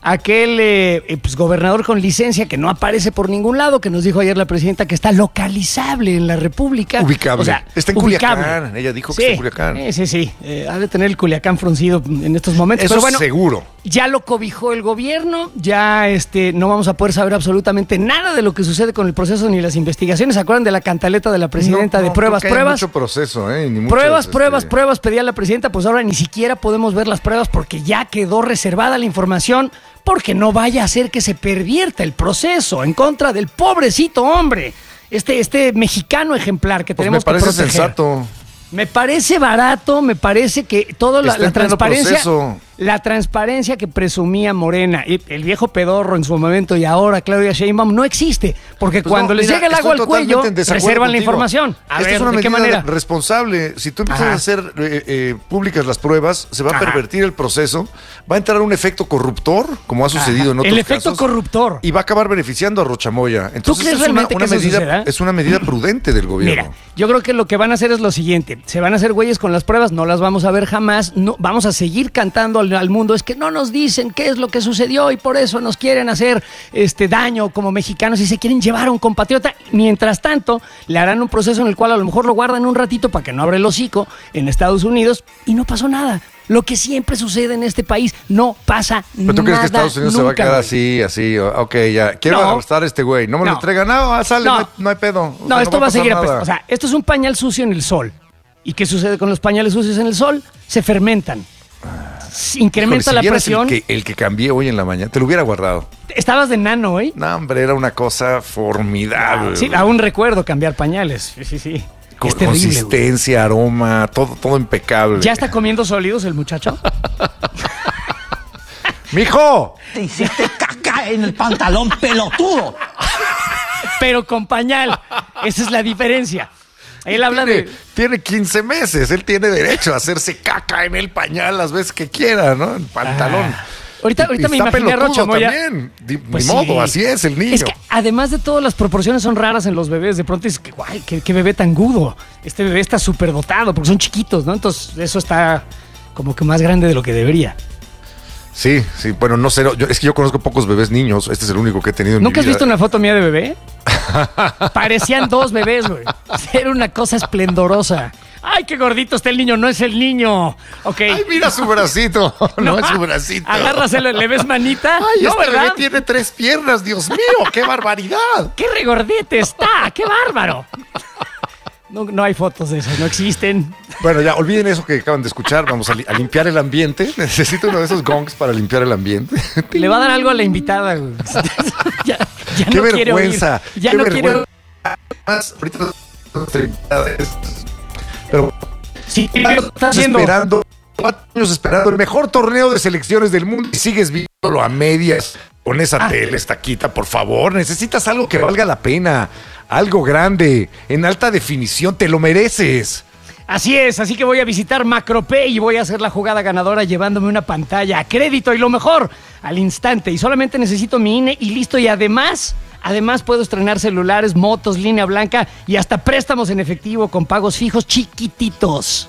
[SPEAKER 2] aquel pues, gobernador con licencia que no aparece por ningún lado, que nos dijo ayer la presidenta que está localizable en la República.
[SPEAKER 3] Ubicable.
[SPEAKER 2] O sea,
[SPEAKER 3] Está en
[SPEAKER 2] ubicable.
[SPEAKER 3] Culiacán. Ella dijo que está en Culiacán.
[SPEAKER 2] Sí. Ha de tener el Culiacán fruncido en estos momentos.
[SPEAKER 3] Eso
[SPEAKER 2] pero bueno,
[SPEAKER 3] seguro.
[SPEAKER 2] ya lo cobijó el gobierno, ya no vamos a poder saber absolutamente nada de lo que sucede con el proceso ni las investigaciones. ¿Se acuerdan de la cantaleta de la presidenta de pruebas,
[SPEAKER 3] creo que hay
[SPEAKER 2] pruebas?
[SPEAKER 3] mucho proceso, ni muchas,
[SPEAKER 2] Pruebas, pedía la presidenta, pues ahora ni siquiera podemos ver las pruebas porque ya quedó reservada la información, porque no vaya a ser que se pervierta el proceso en contra del pobrecito hombre, este mexicano ejemplar que
[SPEAKER 3] Pues
[SPEAKER 2] tenemos
[SPEAKER 3] me parece
[SPEAKER 2] que proteger.
[SPEAKER 3] sensato.
[SPEAKER 2] Me parece barato, me parece que toda
[SPEAKER 3] Está
[SPEAKER 2] la
[SPEAKER 3] en pleno
[SPEAKER 2] transparencia,
[SPEAKER 3] proceso.
[SPEAKER 2] la transparencia que presumía Morena, y el viejo pedorro en su momento y ahora Claudia Sheinbaum no existe, porque
[SPEAKER 3] Pues
[SPEAKER 2] cuando
[SPEAKER 3] no,
[SPEAKER 2] les
[SPEAKER 3] mira,
[SPEAKER 2] llega el agua
[SPEAKER 3] estoy
[SPEAKER 2] al cuello,
[SPEAKER 3] totalmente en desacuerdo
[SPEAKER 2] reservan la
[SPEAKER 3] contigo.
[SPEAKER 2] información. A
[SPEAKER 3] Esta
[SPEAKER 2] ver,
[SPEAKER 3] es una
[SPEAKER 2] ¿de qué
[SPEAKER 3] medida
[SPEAKER 2] manera?
[SPEAKER 3] responsable. Si tú empiezas
[SPEAKER 2] Ajá.
[SPEAKER 3] a hacer públicas las pruebas, se va a
[SPEAKER 2] Ajá.
[SPEAKER 3] pervertir el proceso, va a entrar un efecto corruptor, como ha sucedido en otros
[SPEAKER 2] El efecto
[SPEAKER 3] casos,
[SPEAKER 2] corruptor.
[SPEAKER 3] y va a acabar beneficiando a Rocha Moya. Entonces
[SPEAKER 2] crees
[SPEAKER 3] es una,
[SPEAKER 2] realmente
[SPEAKER 3] una
[SPEAKER 2] que eso
[SPEAKER 3] medida,
[SPEAKER 2] suceda?
[SPEAKER 3] es una medida prudente del gobierno.
[SPEAKER 2] Mira, yo creo que lo que van a hacer es lo siguiente: se van a hacer güeyes con las pruebas, no las vamos a ver jamás, no, vamos a seguir cantando al mundo, es que no nos dicen qué es lo que sucedió y por eso nos quieren hacer daño como mexicanos y se quieren llevar a un compatriota. Mientras tanto, le harán un proceso en el cual a lo mejor lo guardan un ratito para que no abra el hocico en Estados Unidos y no pasó nada. Lo que siempre sucede en este país, no pasa
[SPEAKER 3] ¿Pero
[SPEAKER 2] nada.
[SPEAKER 3] tú crees que Estados Unidos se va a quedar
[SPEAKER 2] güey.
[SPEAKER 3] así? Ok, ya. Quiero
[SPEAKER 2] No.
[SPEAKER 3] arrestar a este güey. No me lo
[SPEAKER 2] No.
[SPEAKER 3] entrega. No, sale,
[SPEAKER 2] No.
[SPEAKER 3] no hay pedo. O
[SPEAKER 2] No,
[SPEAKER 3] sea,
[SPEAKER 2] esto va a
[SPEAKER 3] pasar
[SPEAKER 2] seguir.
[SPEAKER 3] nada.
[SPEAKER 2] O sea, esto es un pañal sucio en el sol. ¿Y qué sucede con los pañales sucios en el sol? Se fermentan. Incrementa
[SPEAKER 3] Híjole,
[SPEAKER 2] la
[SPEAKER 3] si vieras
[SPEAKER 2] presión.
[SPEAKER 3] el que cambié hoy en la mañana, te lo hubiera guardado.
[SPEAKER 2] Estabas de nano hoy.
[SPEAKER 3] No, hombre, era una cosa formidable.
[SPEAKER 2] Sí, aún recuerdo cambiar pañales. Sí. Es terrible,
[SPEAKER 3] consistencia, aroma, todo impecable.
[SPEAKER 2] ¿Ya está comiendo sólidos el muchacho?
[SPEAKER 3] ¡Mijo!
[SPEAKER 8] Te hiciste caca en el pantalón, pelotudo.
[SPEAKER 2] Pero con pañal. Esa es la diferencia. Él habla
[SPEAKER 3] Tiene 15 meses. Él tiene derecho a hacerse caca en el pañal las veces que quiera, ¿no? En pantalón.
[SPEAKER 2] Ahorita me imaginé a Rocha Moya.
[SPEAKER 3] También.
[SPEAKER 2] Pues
[SPEAKER 3] Ni modo,
[SPEAKER 2] sí.
[SPEAKER 3] así es el niño.
[SPEAKER 2] Es que además de todo, las proporciones son raras en los bebés. De pronto dices, guay, qué bebé tan gudo. Este bebé está súper dotado porque son chiquitos, ¿no? Entonces eso está como que más grande de lo que debería.
[SPEAKER 3] Sí, bueno, no sé. Es que yo conozco pocos bebés niños. Este es el único que he tenido en mi vida.
[SPEAKER 2] ¿Nunca has visto una foto mía de bebé? Parecían 2 bebés, güey. Era una cosa esplendorosa. ¡Ay, qué gordito está el niño! No es el niño. Ok.
[SPEAKER 3] ¡Ay, mira su bracito! No es su bracito.
[SPEAKER 2] Agárraselo, ¿le ves manita?
[SPEAKER 3] ¡Ay,
[SPEAKER 2] no,
[SPEAKER 3] este
[SPEAKER 2] ¿verdad?
[SPEAKER 3] bebé tiene 3 piernas! ¡Dios mío! ¡Qué barbaridad!
[SPEAKER 2] ¡Qué regordete está! ¡Qué bárbaro! No hay fotos de eso, no existen.
[SPEAKER 3] Bueno, ya, olviden eso que acaban de escuchar. Vamos a limpiar el ambiente. Necesito uno de esos gongs para limpiar el ambiente.
[SPEAKER 2] Le va a dar algo a la invitada, güey. ya
[SPEAKER 3] ¡Qué
[SPEAKER 2] no
[SPEAKER 3] vergüenza!
[SPEAKER 2] Quiere oír. Ya
[SPEAKER 3] qué
[SPEAKER 2] no
[SPEAKER 3] vergüenza.
[SPEAKER 2] quiero.
[SPEAKER 3] Además, ahorita pero
[SPEAKER 2] Sí, está haciendo.
[SPEAKER 3] esperando 4 años esperando el mejor torneo de selecciones del mundo y sigues viéndolo a medias con esa tele estaquita, por favor. Necesitas algo que valga la pena, algo grande, en alta definición, te lo mereces.
[SPEAKER 2] Así es, así que voy a visitar Macropay y voy a hacer la jugada ganadora llevándome una pantalla a crédito y lo mejor, al instante. Y solamente necesito mi INE y listo. Y además puedo estrenar celulares, motos, línea blanca y hasta préstamos en efectivo con pagos fijos chiquititos.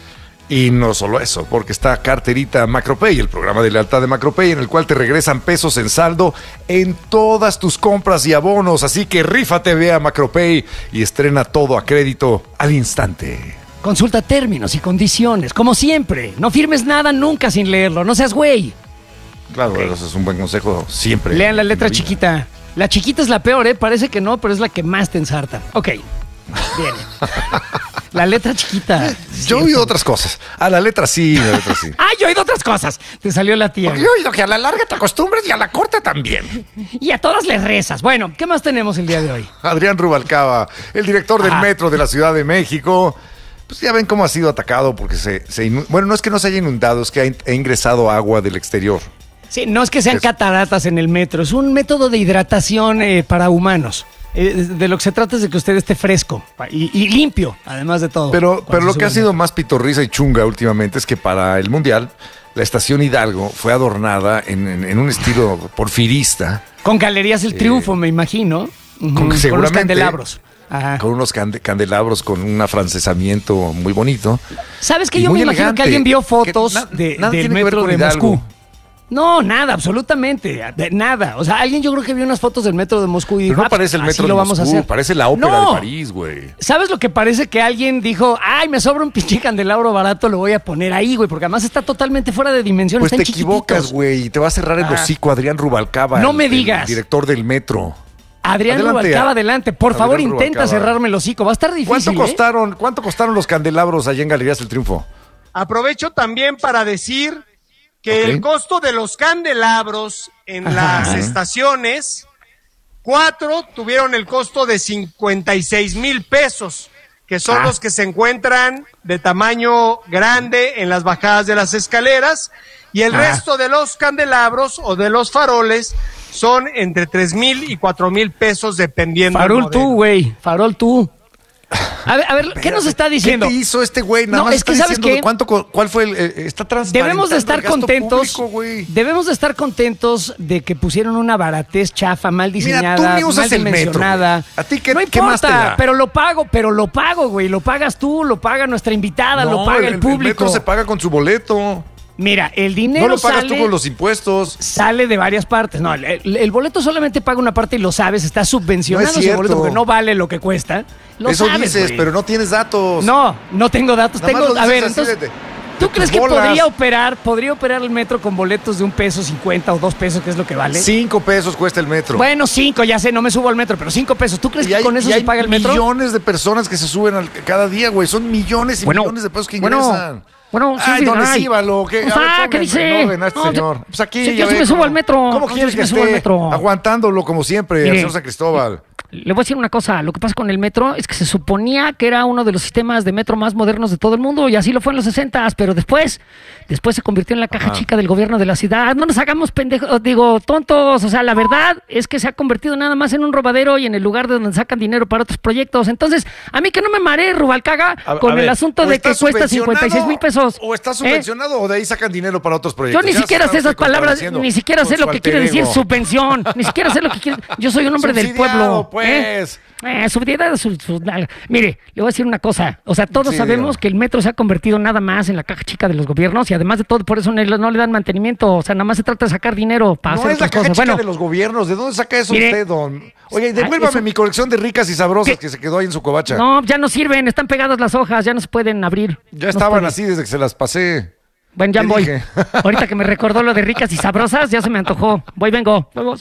[SPEAKER 3] Y no solo eso, porque está Carterita Macropay, el programa de lealtad de Macropay, en el cual te regresan pesos en saldo en todas tus compras y abonos. Así que rífate, ve a Macropay y estrena todo a crédito al instante.
[SPEAKER 2] Consulta términos y condiciones, como siempre. No firmes nada nunca sin leerlo, no seas güey.
[SPEAKER 3] Claro, eso es un buen consejo siempre.
[SPEAKER 2] Lean la letra chiquita. La chiquita es la peor, ¿eh? Parece que no, pero es la que más te ensarta. Ok, bien. La letra chiquita.
[SPEAKER 3] Yo he oído otras cosas. A la letra sí,
[SPEAKER 2] ¡Ah, yo he oído otras cosas! Te salió la tía.
[SPEAKER 3] Porque yo he oído que a la larga te acostumbres y a la corta también.
[SPEAKER 2] Y a todas les rezas. Bueno, ¿qué más tenemos el día de hoy?
[SPEAKER 3] Adrián Rubalcaba, el director del Metro de la Ciudad de México. Pues ya ven cómo ha sido atacado porque bueno, no es que no se haya inundado, es que ha ingresado agua del exterior.
[SPEAKER 2] Sí, no es que sean cataratas en el metro, es un método de hidratación para humanos. De lo que se trata es de que usted esté fresco y limpio, además de todo.
[SPEAKER 3] Pero lo que ha sido más pitorriza y chunga últimamente es que para el Mundial, la estación Hidalgo fue adornada en un estilo porfirista.
[SPEAKER 2] Con Galerías El Triunfo, me imagino.
[SPEAKER 3] Con
[SPEAKER 2] los candelabros. Ajá.
[SPEAKER 3] Con unos candelabros con un afrancesamiento muy bonito.
[SPEAKER 2] ¿Sabes qué? Yo me imagino que alguien vio fotos del metro de Moscú. No, nada, absolutamente, nada. O sea, alguien yo creo que vio unas fotos del metro de Moscú y dijo,
[SPEAKER 3] pero no parece el metro de Moscú, parece la ópera de París, güey.
[SPEAKER 2] ¿Sabes lo que parece? Que alguien dijo, ay, me sobra un pinche candelabro barato, lo voy a poner ahí, güey, porque además está totalmente fuera de dimensión.
[SPEAKER 3] Pues
[SPEAKER 2] te
[SPEAKER 3] equivocas, güey, y te va a cerrar el hocico Adrián Rubalcaba.
[SPEAKER 2] No me digas.
[SPEAKER 3] El director del metro.
[SPEAKER 2] Adrián Rubalcaba, adelante. Por favor, intenta cerrarme el hocico. Va a estar difícil.
[SPEAKER 3] ¿Cuánto costaron los candelabros allá en Galerías El Triunfo?
[SPEAKER 9] Aprovecho también para decir que el costo de los candelabros en las estaciones, 4 tuvieron el costo de 56,000 pesos, que son los que se encuentran de tamaño grande en las bajadas de las escaleras, y el resto de los candelabros o de los faroles son entre 3,000 y 4,000 pesos dependiendo del modelo.
[SPEAKER 2] Tú, güey, farol tú. A ver, ¿qué nos está diciendo?
[SPEAKER 3] ¿Qué te hizo este güey? Nada
[SPEAKER 2] no,
[SPEAKER 3] más
[SPEAKER 2] es que sabes qué.
[SPEAKER 3] ¿Cuál fue está transparentando
[SPEAKER 2] Debemos de estar contentos.
[SPEAKER 3] Público,
[SPEAKER 2] debemos de estar contentos de que pusieron una baratez chafa, mal diseñada,
[SPEAKER 3] mira, tú ni usas
[SPEAKER 2] mal dimensionada.
[SPEAKER 3] Metro, ¿a ti qué,
[SPEAKER 2] no
[SPEAKER 3] qué
[SPEAKER 2] importa,
[SPEAKER 3] más te da?
[SPEAKER 2] pero lo pago, güey. Lo pagas tú, lo paga nuestra invitada, lo paga el público.
[SPEAKER 3] El metro se paga con su boleto.
[SPEAKER 2] Mira, el dinero
[SPEAKER 3] no lo pagas tú con los impuestos.
[SPEAKER 2] Sale de varias partes. No, el boleto solamente paga una parte y lo sabes. Está subvencionado ese boleto porque no vale lo que cuesta.
[SPEAKER 3] Eso
[SPEAKER 2] sabes,
[SPEAKER 3] dices,
[SPEAKER 2] güey.
[SPEAKER 3] pero no tienes datos.
[SPEAKER 2] No tengo datos. A ver, entonces, ¿tú crees que podría operar el metro con boletos de $1.50 o $2, que es lo que vale?
[SPEAKER 3] 5 pesos cuesta el metro.
[SPEAKER 2] Bueno, 5, ya sé, no me subo al metro, pero 5 pesos. ¿Tú crees que con eso se paga el metro?
[SPEAKER 3] Hay millones de personas que se suben cada día, güey. Son millones y millones de pesos que ingresan.
[SPEAKER 2] Bueno, sí,
[SPEAKER 3] Ay, don Escíbalo.
[SPEAKER 2] ¿Qué dice?
[SPEAKER 3] Señor. Pues aquí
[SPEAKER 2] sí, yo sí me subo al metro.
[SPEAKER 3] ¿Cómo quieres que esté aguantándolo como siempre, el señor San Cristóbal?
[SPEAKER 2] Le voy a decir una cosa, lo que pasa con el metro es que se suponía que era uno de los sistemas de metro más modernos de todo el mundo y así lo fue en los 60s, pero después se convirtió en la caja chica del gobierno de la ciudad. No nos hagamos pendejos, tontos, o sea, la verdad es que se ha convertido nada más en un robadero y en el lugar de donde sacan dinero para otros proyectos. Entonces, a mí que no me maree, Rubalcaba, con el asunto de que cuesta 56,000 pesos.
[SPEAKER 3] ¿O está subvencionado o de ahí sacan dinero para otros proyectos?
[SPEAKER 2] Yo ni siquiera sé esas palabras, ni siquiera sé lo que quiere decir subvención, ni siquiera sé lo que quiere. Yo soy un hombre del pueblo. Mire, le voy a decir una cosa. O sea, todos sabemos que el metro se ha convertido nada más en la caja chica de los gobiernos y además de todo, por eso no le dan mantenimiento. O sea, nada más se trata de sacar dinero para hacer otras cosas.
[SPEAKER 3] No es la caja chica de los gobiernos. ¿De dónde saca eso usted, don? Oye, devuélvame mi colección de ricas y sabrosas que se quedó ahí en su covacha.
[SPEAKER 2] No, ya no sirven. Están pegadas las hojas. Ya no se pueden abrir.
[SPEAKER 3] Ya estaban así desde que se las pasé.
[SPEAKER 2] Bueno, ya voy. Ahorita que me recordó lo de ricas y sabrosas, ya se me antojó. Vengo. Vamos.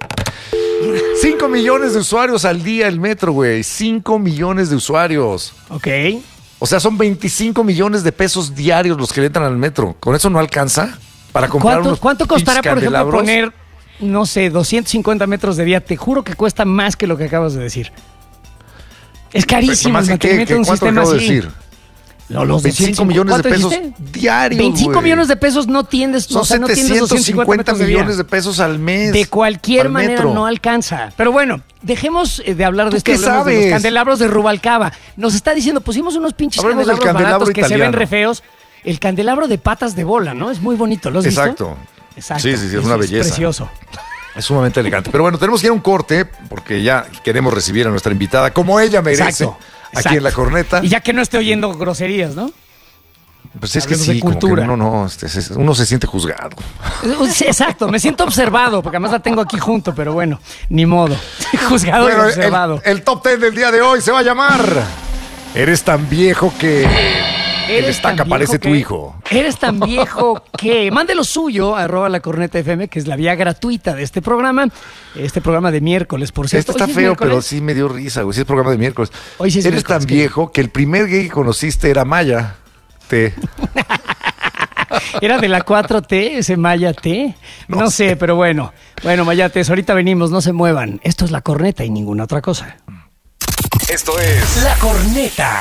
[SPEAKER 3] 5 millones de usuarios al día el metro, güey. 5 millones de usuarios.
[SPEAKER 2] Ok.
[SPEAKER 3] O sea, son 25 millones de pesos diarios los que le entran al metro. ¿Con eso no alcanza para comprar unos
[SPEAKER 2] ¿Cuánto costará, por ejemplo,
[SPEAKER 3] candelabros?
[SPEAKER 2] poner, no sé, 250 metros de vía? Te juro que cuesta más que lo que acabas de decir. Es carísimo el mantenimiento de un sistema así.
[SPEAKER 3] Decir?
[SPEAKER 2] No, los
[SPEAKER 3] 25 millones de pesos diarios.
[SPEAKER 2] 25 millones de pesos no tiendes.
[SPEAKER 3] Son 750 millones de pesos al mes.
[SPEAKER 2] De cualquier manera no alcanza. Pero bueno, dejemos de hablar de esto. Hablemos de los candelabros de Rubalcaba. Nos está diciendo, pusimos unos pinches candelabros baratos que se ven re feos. El candelabro de patas de bola, ¿no? Es muy bonito, ¿lo has visto? Exacto. Sí, es una belleza. Es precioso.
[SPEAKER 3] Es sumamente elegante. Pero bueno, tenemos que ir a un corte porque ya queremos recibir a nuestra invitada como ella merece.
[SPEAKER 2] Exacto.
[SPEAKER 3] Aquí en La Corneta.
[SPEAKER 2] Y ya que no esté oyendo groserías, ¿no?
[SPEAKER 3] Pues es que sí, como que uno se siente juzgado.
[SPEAKER 2] Exacto, me siento observado, porque además la tengo aquí junto, pero bueno, ni modo. Juzgado y observado.
[SPEAKER 3] El top 10 del día de hoy se va a llamar Eres tan viejo que... destaca, parece tu hijo.
[SPEAKER 2] Eres tan viejo que... Mande lo suyo a @lacornetafm, que es la vía gratuita de este programa. Este programa de miércoles, por cierto.
[SPEAKER 3] Este está feo, pero sí me dio risa, güey. Sí es programa de miércoles.
[SPEAKER 2] Hoy sí es
[SPEAKER 3] Eres tan viejo que el primer gay que conociste era Maya T.
[SPEAKER 2] ¿Era de la 4T, ese Maya T? No sé, pero bueno. Bueno, Mayates, ahorita venimos, no se muevan. Esto es La Corneta y ninguna otra cosa.
[SPEAKER 1] Esto es
[SPEAKER 2] La Corneta.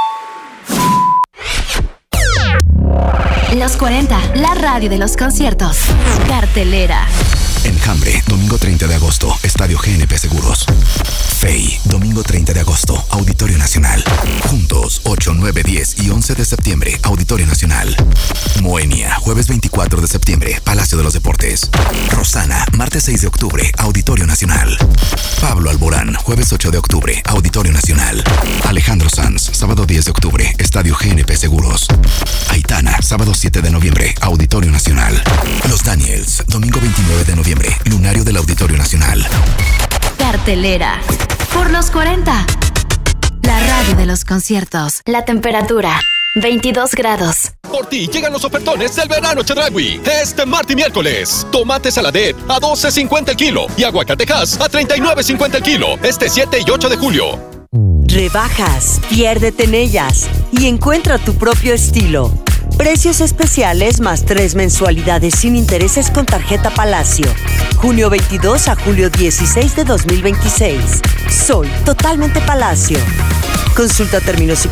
[SPEAKER 10] Los 40, la radio de los conciertos. Cartelera.
[SPEAKER 1] Enjambre, domingo 30 de agosto, Estadio GNP Seguros. FEI, domingo 30 de agosto, Auditorio Nacional. Juntos, 8, 9, 10 y 11 de septiembre, Auditorio Nacional. Moenia, jueves 24 de septiembre, Palacio de los Deportes. Rosana, martes 6 de octubre, Auditorio Nacional. Pablo Alborán, jueves 8 de octubre, Auditorio Nacional. Alejandro Sanz, sábado 10 de octubre, Estadio GNP Seguros. Aitana, sábado 7 de noviembre, Auditorio Nacional. Los Daniels, domingo 29 de noviembre, Lunario del Auditorio Nacional.
[SPEAKER 10] Cartelera. Por los 40. La radio de los conciertos. La temperatura, 22 grados.
[SPEAKER 11] Por ti llegan los ofertones del verano Chedraui. Este martes y miércoles. Tomate saladet a $12.50 el kilo y aguacatejas a $39.50 el kilo. Este 7 y 8 de julio.
[SPEAKER 12] Rebajas, piérdete en ellas y encuentra tu propio estilo. Precios especiales más 3 mensualidades sin intereses con tarjeta Palacio. Junio 22 a julio 16 de 2026. Soy totalmente Palacio. Consulta términos y